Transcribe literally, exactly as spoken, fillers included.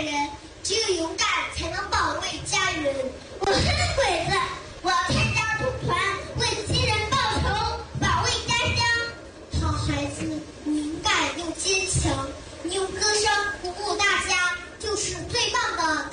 人，只有勇敢才能保卫家园。我是个鬼子，我要参加土团，为亲人报仇，保卫家乡。好孩子，敏感又坚强，你用歌声